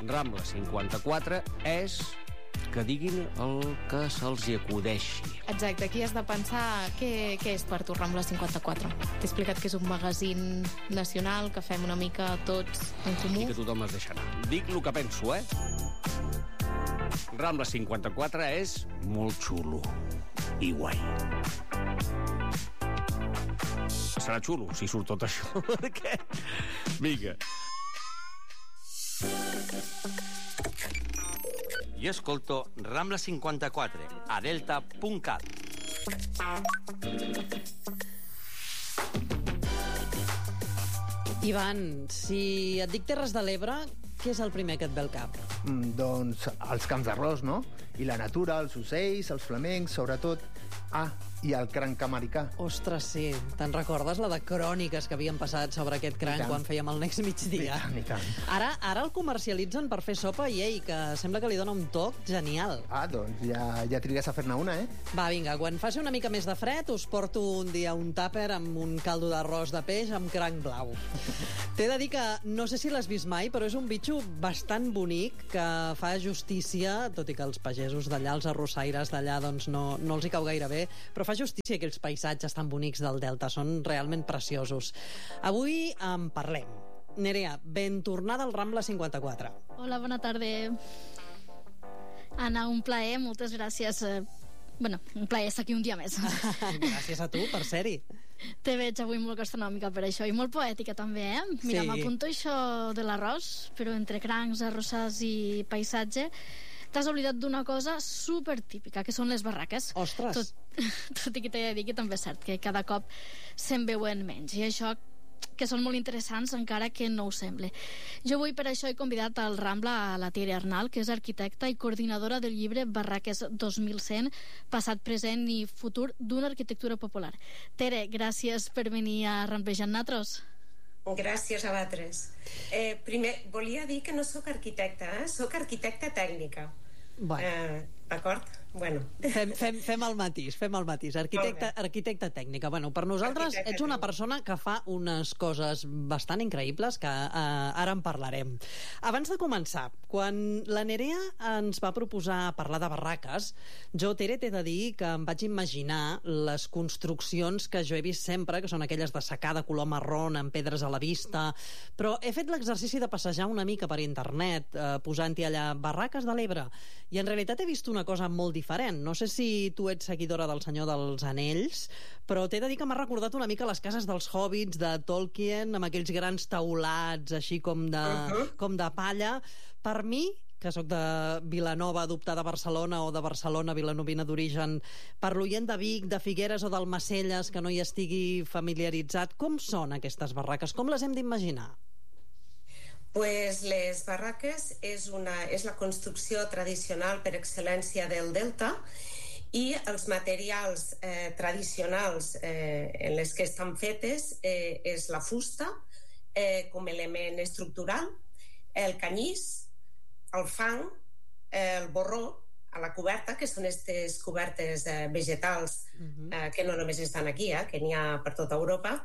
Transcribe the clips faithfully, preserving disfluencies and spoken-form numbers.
Rambla cinquanta-quatre és que diguin el que se'ls hi acudeixi. Exacte, aquí has de pensar què, què és per tu Rambla cinquanta-quatre. T'he explicat que és un magazín nacional, que fem una mica tots en comú. I que tothom es deixa anar. Dic el que penso, eh? Rambla cinquanta-quatre és molt xulo i guai. Serà xulo si surt tot això, perquè... Vinga. Jo escolto Rambla cinquanta-quatre a delta punt cat. Ivan, si et dic Terres de l'Ebre, què és el primer que et ve al cap? Mm, doncs els camps d'arròs, no? I la natura, els ocells, els flamencs, sobretot. Ah, i el cranc americà. Ostres, sí. Te'n recordes la de cròniques que havien passat sobre aquest cranc quan fèiem el Next Migdia? I tant, i tant. Ara, ara el comercialitzen per fer sopa i ei, que sembla que li dona un toc genial. Ah, doncs ja, ja trigues a fer-ne una, eh? Va, vinga, quan faci una mica més de fred us porto un dia un tàper amb un caldo d'arròs de peix amb cranc blau. T'he de dir que no sé si l'has vist mai, però és un bitxo bastant bonic que fa justícia, tot i que els pagesos d'allà, els arrossaires d'allà, doncs no, no els hi cau gaire bé, però fa justícia a aquells paisatges tan bonics del Delta, són realment preciosos. Avui en parlem. Nerea, ben tornada al Rambla cinquanta-quatre. Hola, bona tarda. Anna, un plaer, moltes gràcies. Bueno, un plaer estar aquí un dia més. Gràcies a tu per ser-hi. Te veig avui molt gastronòmica per això, i molt poètica també, eh? Mira, Sí. m'apunto això de l'arròs, però entre crancs, arrossars i paisatge t'has oblidat d'una cosa super típica, que són les barraques. Ostres! Tot, tot i que t'he de dir que també és cert que cada cop se'n veuen menys, i això que són molt interessants encara que no ho sembli. Jo avui per això he convidat al Rambla a la Tere Arnal, que és arquitecta i coordinadora del llibre Barraques dos mil cent, passat, present i futur d'una arquitectura popular. Tere, gràcies per venir a Ramblejar amb nosaltres. Gràcies a vosaltres. Eh, primer, volia dir que no sóc arquitecta, eh? Sóc arquitecta tècnica. Bueno. Eh, D'acord? Bueno. Fem, fem, fem el matís, fem el matís. Arquitecta, arquitecta tècnica. Bueno, per nosaltres Arquitecta ets una tècnica. persona que fa unes coses bastant increïbles que eh, ara en parlarem. Abans de començar, quan la Nerea ens va proposar parlar de barraques, jo, Tere, t'he de dir que em vaig imaginar les construccions que jo he vist sempre, que són aquelles de secà de color marrón amb pedres a la vista, però he fet l'exercici de passejar una mica per internet, eh, posant-hi allà barraques de l'Ebre, i en realitat he vist una cosa molt diferent. No sé si tu ets seguidora del Senyor dels Anells, però t'he de dir que m'ha recordat una mica les cases dels hobbits de Tolkien, amb aquells grans taulats així com de, uh-huh. com de palla. Per mi, que sóc de Vilanova, adoptada a Barcelona, o de Barcelona, vilanovina d'origen, per l'oient de Vic, de Figueres o d'Almacelles, que no hi estigui familiaritzat, com són aquestes barraques? Com les hem d'imaginar? Pues les barraques és, una, és la construcció tradicional per excel·lència del Delta, i els materials eh, tradicionals eh, en les que estan fetes eh, és la fusta eh, com element estructural, el canyís, el fang, eh, el borró a la coberta, que són aquestes cobertes eh, vegetals uh-huh. eh, que no només estan aquí, eh, que n'hi ha per tota Europa,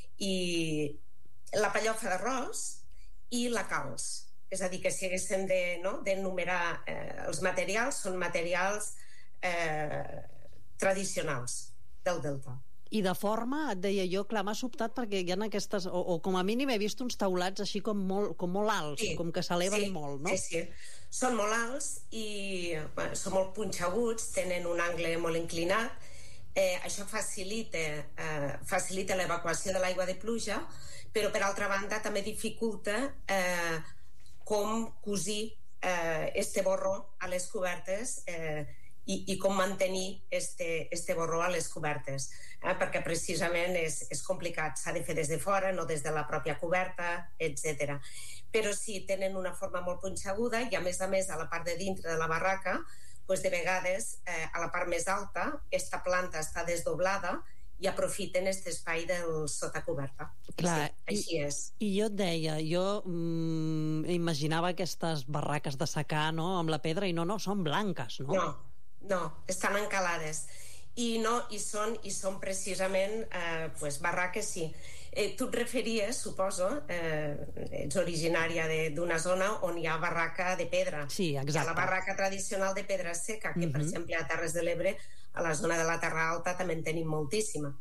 i la pellofa d'arròs i la calç. És a dir, que si haguéssim de, no, d'enumerar eh, els materials, són materials eh, tradicionals del Delta. I de forma, et deia jo, clar, m'ha sobtat perquè hi ha aquestes, o, o com a mínim he vist uns taulats així com molt, com molt alts, sí, com que s'eleven sí, molt, no? Sí, sí. Són molt alts i bueno, són molt punxeguts, tenen un angle molt inclinat. Eh, això facilita, eh, facilita l'evacuació de l'aigua de pluja, però per altra banda també dificulta eh, com cosir eh, este borró a les cobertes eh, i, i com mantenir este, este borró a les cobertes, eh, perquè precisament és, és complicat, s'ha de fer des de fora, no des de la pròpia coberta, etcètera. Però sí, tenen una forma molt punxeguda i a més a més a la part de dintre de la barraca, pues de vegades eh, a la part més alta esta planta està desdoblada i aprofiten aquest espai del sota coberta. Clar, sí, així i, és. I jo et deia, jo mm, imaginava aquestes barraques de secà, no?, amb la pedra, i no, no, són blanques, no? No, no, estan encalades. I no, i són, i són precisament eh, pues, barraques, sí. Eh, tu et referies, suposo, eh, ets originària d'una zona on hi ha barraca de pedra. Sí, exacte. Hi ha la barraca tradicional de pedra seca, que, uh-huh. per exemple, a Terres de l'Ebre, a la zona de la Terra Alta, també en tenim moltíssima.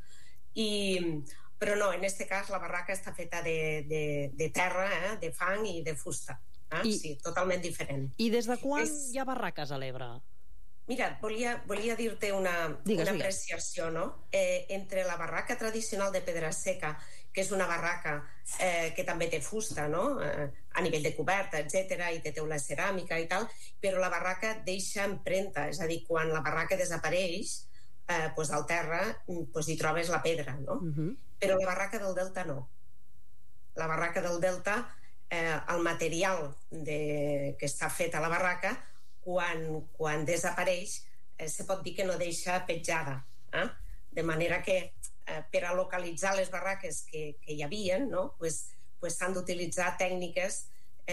I, però no, en aquest cas la barraca està feta de, de, de terra, eh, de fang i de fusta. Eh? I, sí, totalment diferent. I des de quan És... hi ha barraques a l'Ebre? Mira, volia, volia dir-te una, digues, una digues. apreciació, no? Eh, entre la barraca tradicional de pedra seca, que és una barraca eh, que també té fusta, no? Eh, a nivell de coberta, etcètera, i té teula ceràmica i tal, però la barraca deixa empremta, és a dir, quan la barraca desapareix, eh, pues al terra pues hi trobes la pedra, no? Uh-huh. Però la barraca del delta no. La barraca del delta, eh, el material de, que està fet a la barraca, quan, quan desapareix, eh, se pot dir que no deixa petjada. Eh? De manera que eh, per a localitzar les barraques que, que hi havia, no? pues, pues s'han d'utilitzar tècniques,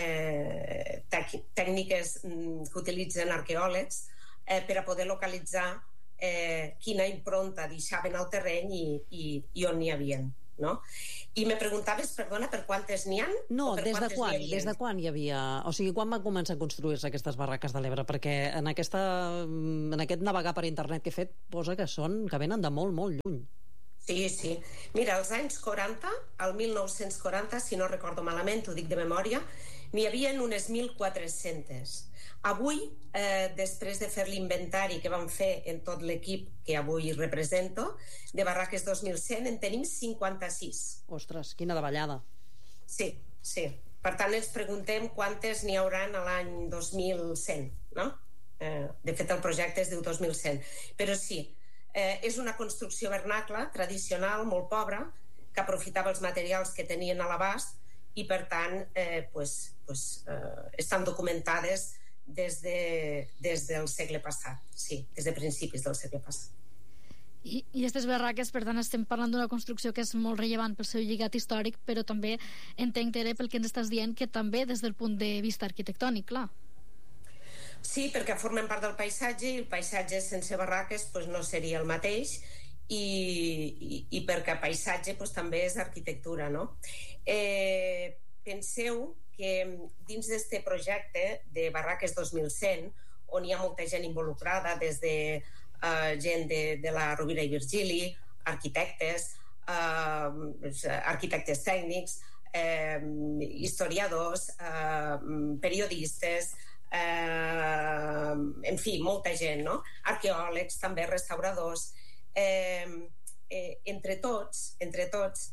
eh, tècniques que utilitzen arqueòlegs eh, per a poder localitzar eh, quina impronta deixaven al terreny i, i, i on n'hi havia. No? I me preguntaves, perdona, per quantes n'hi ha? No, des de quan? Des de quan hi havia... O sigui, quan van començar a construir-se aquestes barraques de l'Ebre? Perquè en, aquesta, en aquest navegar per internet que he fet posa que són, que venen de molt, molt lluny. Sí, sí. Mira, als anys quaranta, al mil nou-cents quaranta, si no recordo malament, ho dic de memòria, n'hi havia unes mil quatre-centes. Avui, eh, després de fer l'inventari que vam fer en tot l'equip que avui represento, de barraques dos mil cent, en tenim cinquanta-sis. Ostres, quina davallada. Sí, sí. Per tant, ens preguntem quantes n'hi hauran a l'any dos mil cent, no? Eh, de fet, el projecte es diu dos mil cent. Però sí, eh, és una construcció vernacla, tradicional, molt pobra, que aprofitava els materials que tenien a l'abast i, per tant, eh, pues, pues, eh, estan documentades des, de, des del segle passat, sí, des de principis del segle passat. I, i aquestes barraques, per tant, estem parlant d'una construcció que és molt rellevant pel seu lligat històric, però també entenc, Tere, pel que ens estàs dient, que també des del punt de vista arquitectònic, clar. Sí, perquè formen part del paisatge i el paisatge sense barraques pues, no seria el mateix i, i, i perquè paisatge pues, també és arquitectura, no? Eh, penseu que dins d'aquest projecte de Barraques dos mil cent, on hi ha molta gent involucrada, des de uh, gent de, de la Rovira i Virgili, arquitectes, uh, arquitectes tècnics, uh, historiadors, uh, periodistes, uh, en fi, molta gent, no? Arqueòlegs, també restauradors. Uh, eh, entre tots, entre tots,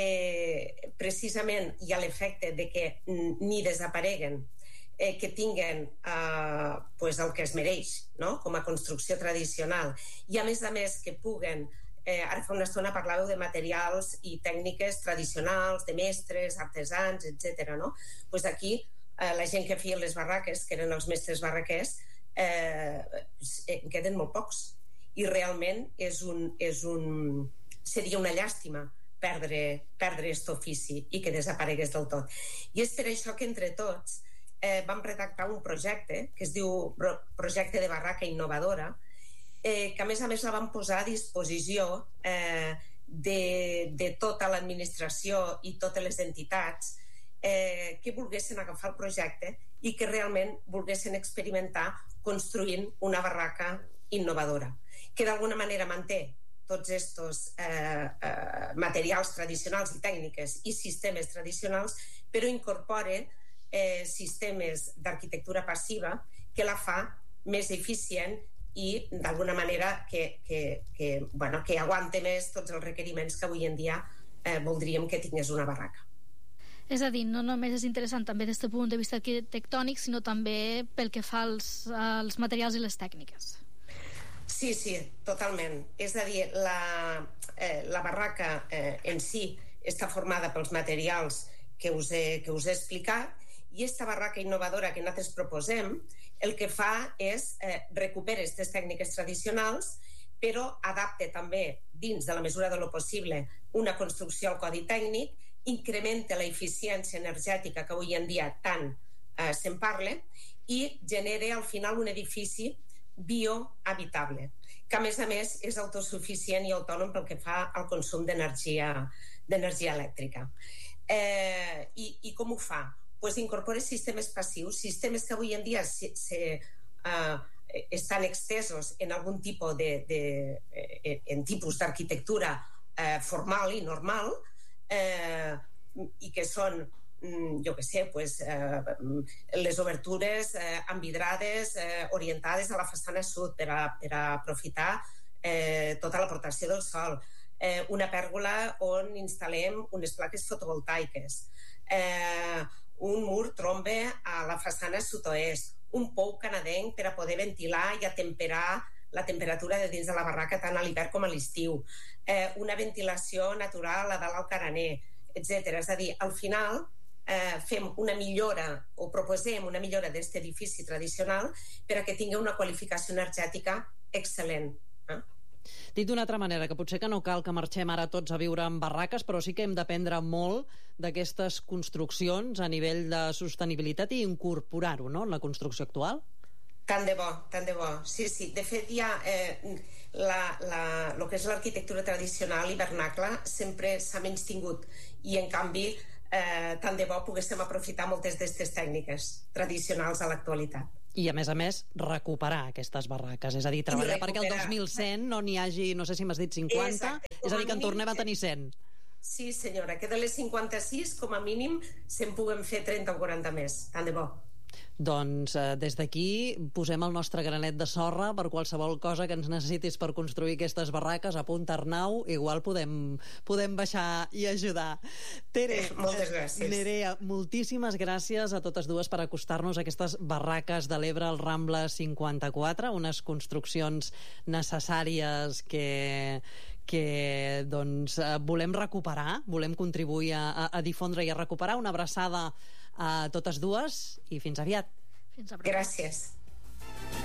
Eh, precisament hi ha l'efecte de que ni desapareguen, eh, que tinguen eh, pues el que es mereix, no? Com a construcció tradicional, i a més a més que puguen, eh, ara fa una estona parlàveu de materials i tècniques tradicionals, de mestres, artesans, etcètera. No? Pues aquí eh, la gent que feia les barraques, que eren els mestres barraquers, eh, en queden molt pocs, i realment és un, és un, seria una llàstima perdre, perdre aquest ofici i que desaparegués del tot. I és per això que entre tots eh, vam redactar un projecte que es diu Projecte de Barraca Innovadora, eh, que a més a més la vam posar a disposició eh, de, de tota l'administració i totes les entitats eh, que volguessin agafar el projecte i que realment volguessin experimentar construint una barraca innovadora, que d'alguna manera manté tots estos eh, eh, materials tradicionals i tècniques i sistemes tradicionals, però incorpora eh, sistemes d'arquitectura passiva que la fa més eficient i d'alguna manera que, que, que, bueno, que aguante més tots els requeriments que avui en dia eh, voldríem que tingués una barraca. És a dir, no només és interessant també des del punt de vista arquitectònic, sinó també pel que fa als, als materials i les tècniques. Sí, sí, totalment. És a dir, la, eh, la barraca eh, en si està formada pels materials que us he, que us he explicat, i aquesta barraca innovadora que nosaltres proposem el que fa és eh, recuperar aquestes tècniques tradicionals, però adapta també, dins de la mesura de lo possible, una construcció al codi tècnic, incrementa la eficiència energètica que avui en dia tant eh, se'n parla, i genera al final un edifici biohabitable, que a més a més és autosuficient i autònom pel que fa al consum d'energia d'energia elèctrica. Eh, i, I com ho fa? Pues incorpora sistemes passius, sistemes que avui en dia se, se, uh, estan extesos en algun tipus de, de, en tipus d'arquitectura eh, formal i normal, eh, i que són, jo què sé, pues, eh, les obertures eh, envidrades eh, orientades a la façana sud per a, per a aprofitar eh, tota l'aportació del sol, eh, una pèrgola on instal·lem unes plaques fotovoltaiques, eh, un mur trombe a la façana sud-oest, un pou canadenc per a poder ventilar i atemperar la temperatura de dins de la barraca tant a l'hivern com a l'estiu, eh, una ventilació natural a dalt al carener, etcètera. És a dir, al final eh, fem una millora o proposem una millora d'aquest edifici tradicional per a que tingui una qualificació energètica excel·lent. Eh? Dit d'una altra manera, que potser que no cal que marxem ara tots a viure en barraques, però sí que hem d'aprendre molt d'aquestes construccions a nivell de sostenibilitat i incorporar-ho, no?, en la construcció actual? Tant de bo, tant de bo. Sí, sí. De fet, ja eh, la, la, el que és l'arquitectura tradicional i vernacla sempre s'ha menystingut i, en canvi, eh, tant de bo poguéssim aprofitar moltes d'aquestes tècniques tradicionals a l'actualitat. I, a més a més, recuperar aquestes barraques. És a dir, treballar perquè el dos mil cent no n'hi hagi, no sé si m'has dit cinquanta, exacte, és a dir, que en tornem a tenir cent. Sí, senyora, que de les cinquanta-sis, com a mínim, se'n puguem fer trenta o quaranta més. Tant de bo. Doncs eh, des d'aquí posem el nostre granet de sorra per qualsevol cosa que ens necessitis per construir aquestes barraques. Apunta, Arnau, igual podem, podem baixar i ajudar. Tere, eh, moltes gràcies. Nerea, moltíssimes gràcies a totes dues per acostar-nos a aquestes barraques de l'Ebre al Rambla cinquanta-quatre, unes construccions necessàries que que doncs, volem recuperar, volem contribuir a, a difondre i a recuperar. Una abraçada a totes dues i fins aviat. Fins aviat. Gràcies.